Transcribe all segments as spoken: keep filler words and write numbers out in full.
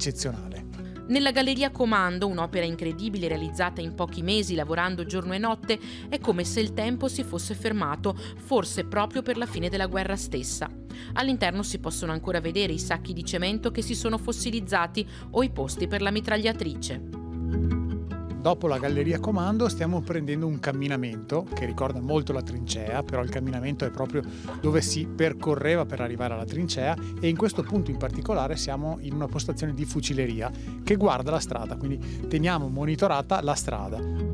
eccezionale. Nella Galleria Comando, un'opera incredibile realizzata in pochi mesi lavorando giorno e notte, è come se il tempo si fosse fermato, forse proprio per la fine della guerra stessa. All'interno si possono ancora vedere i sacchi di cemento che si sono fossilizzati o i posti per la mitragliatrice. Dopo la Galleria Comando stiamo prendendo un camminamento che ricorda molto la trincea, però il camminamento è proprio dove si percorreva per arrivare alla trincea, e in questo punto in particolare siamo in una postazione di fucileria che guarda la strada, quindi teniamo monitorata la strada.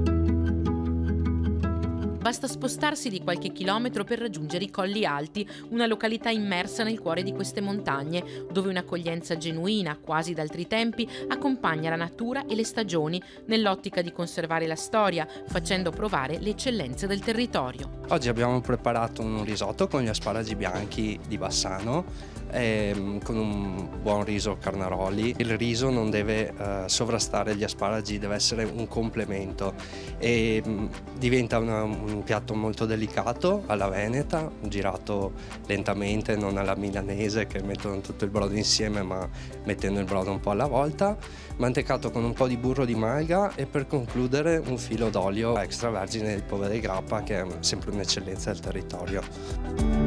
Basta spostarsi di qualche chilometro per raggiungere i Colli Alti, una località immersa nel cuore di queste montagne, dove un'accoglienza genuina, quasi d'altri tempi, accompagna la natura e le stagioni, nell'ottica di conservare la storia, facendo provare le eccellenze del territorio. Oggi abbiamo preparato un risotto con gli asparagi bianchi di Bassano, ehm, con un buon riso carnaroli. Il riso non deve eh, sovrastare gli asparagi, deve essere un complemento, e mh, diventa una, un piatto molto delicato alla veneta, girato lentamente, non alla milanese che mettono tutto il brodo insieme, ma mettendo il brodo un po' alla volta, mantecato con un po' di burro di malga e per concludere un filo d'olio extravergine di Povere Grappa, che è sempre un'eccellenza del territorio.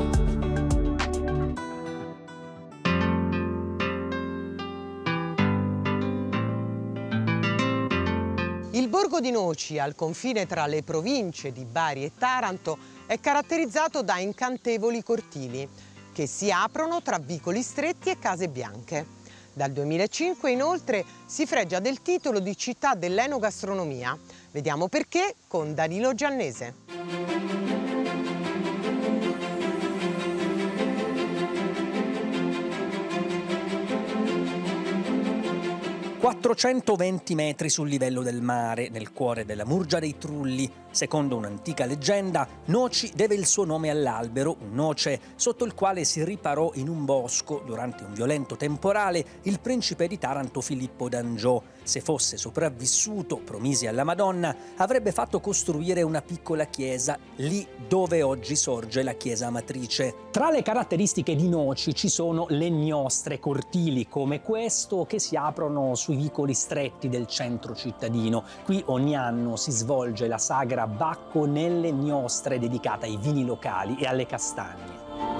Il Borgo di Noci, al confine tra le province di Bari e Taranto, è caratterizzato da incantevoli cortili che si aprono tra vicoli stretti e case bianche. Dal duemilacinque, inoltre, si fregia del titolo di città dell'enogastronomia. Vediamo perché con Danilo Giannese. quattrocentoventi metri sul livello del mare, nel cuore della Murgia dei Trulli. Secondo un'antica leggenda, Noci deve il suo nome all'albero, un noce, sotto il quale si riparò in un bosco, durante un violento temporale, il principe di Taranto Filippo d'Angiò. Se fosse sopravvissuto, promisi alla Madonna, avrebbe fatto costruire una piccola chiesa, lì dove oggi sorge la chiesa matrice. Tra le caratteristiche di Noci ci sono le gnostre, cortili come questo che si aprono sui vicoli stretti del centro cittadino. Qui ogni anno si svolge la sagra Bacco nelle gnostre dedicata ai vini locali e alle castagne.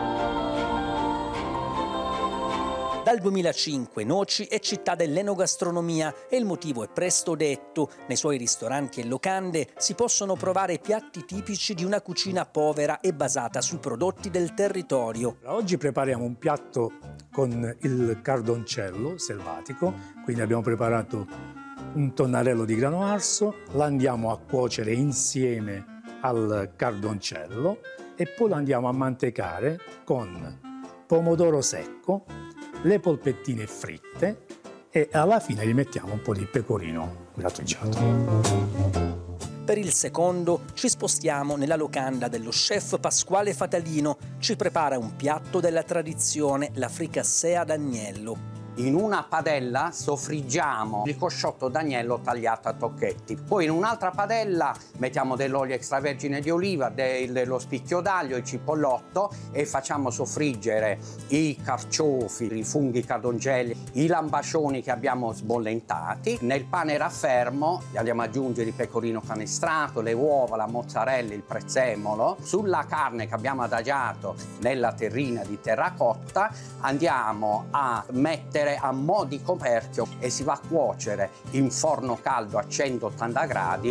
Dal duemilacinque Noci è città dell'enogastronomia e il motivo è presto detto. Nei suoi ristoranti e locande si possono provare piatti tipici di una cucina povera e basata sui prodotti del territorio. Oggi prepariamo un piatto con il cardoncello selvatico, quindi abbiamo preparato un tonnarello di grano arso, lo andiamo a cuocere insieme al cardoncello e poi lo andiamo a mantecare con pomodoro secco, le polpettine fritte e alla fine gli mettiamo un po' di pecorino grattugiato. Per il secondo ci spostiamo nella locanda dello chef Pasquale Fatalino. Ci prepara un piatto della tradizione, la fricassée ad agnello. In una padella soffriggiamo il cosciotto d'agnello tagliato a tocchetti. Poi in un'altra padella mettiamo dell'olio extravergine di oliva, dello spicchio d'aglio, il cipollotto e facciamo soffriggere i carciofi, i funghi cardoncelli, i lambacioni che abbiamo sbollentati. Nel pane raffermo andiamo ad aggiungere il pecorino canestrato, le uova, la mozzarella, il prezzemolo. Sulla carne che abbiamo adagiato nella terrina di terracotta andiamo a mettere a mo' di coperchio e si va a cuocere in forno caldo a centottanta gradi.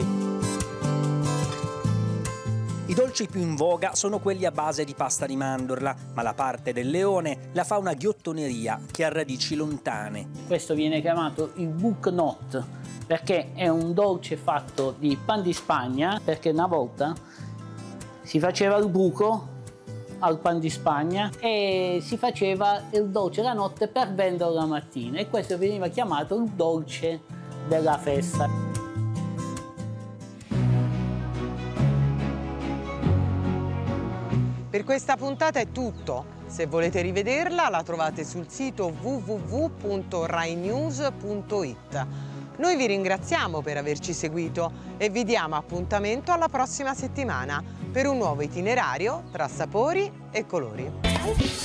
I dolci più in voga sono quelli a base di pasta di mandorla, ma la parte del leone la fa una ghiottoneria che ha radici lontane. Questo viene chiamato il bucnot perché è un dolce fatto di pan di Spagna, perché una volta si faceva il buco al pan di Spagna e si faceva il dolce la notte per venderlo la mattina e questo veniva chiamato il dolce della festa. Per questa puntata è tutto. Se volete rivederla la trovate sul sito w w w punto rai news punto it. Noi vi ringraziamo per averci seguito e vi diamo appuntamento alla prossima settimana per un nuovo itinerario tra sapori e colori.